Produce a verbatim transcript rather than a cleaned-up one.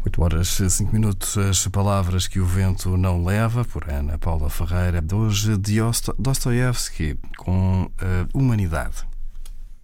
oito horas, cinco minutos, as palavras que o vento não leva, por Ana Paula Ferreira, de hoje, Dostoiévski, com uh, Humanidade.